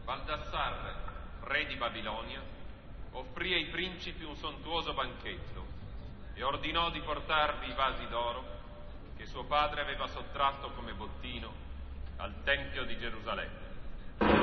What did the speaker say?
Baldassarre, re di Babilonia, offrì ai principi un sontuoso banchetto e ordinò di portarvi i vasi d'oro che suo padre aveva sottratto come bottino al Tempio di Gerusalemme.